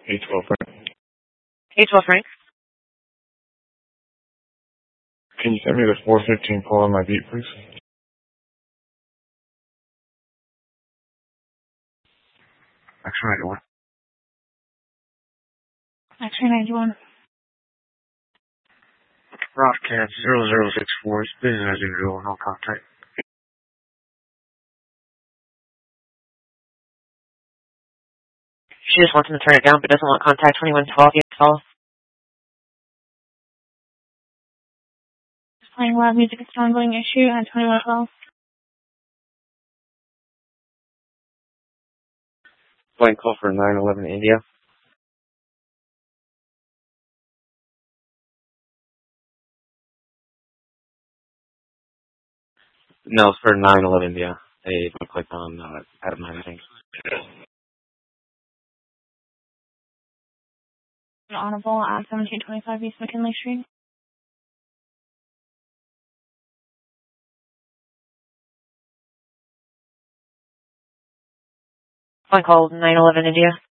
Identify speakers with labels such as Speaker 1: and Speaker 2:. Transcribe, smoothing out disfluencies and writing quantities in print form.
Speaker 1: A12 Frank.
Speaker 2: A12 Frank.
Speaker 1: Can you send me the 415 call on my beat, please? X-ray 91.
Speaker 2: X-ray 91.
Speaker 1: Rockcat 0064 is business as usual, no contact.
Speaker 2: She just wants him to turn it down, but doesn't want contact 2112 yet at all. Just playing loud music is an ongoing issue at 2112.
Speaker 1: Blank call for 911 India. No, it's for 911 India. They clicked on Adam Hines.
Speaker 2: Honorable at 1725 East McKinley Street. Phone call 911 India.